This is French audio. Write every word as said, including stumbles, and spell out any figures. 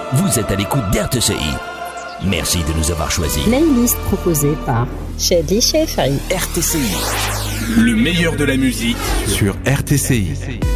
Vous êtes à l'écoute d'R T C I. Merci de nous avoir choisis. Playlist proposée par Shadi Shefri. R T C I. Le meilleur de la musique sur R T C I.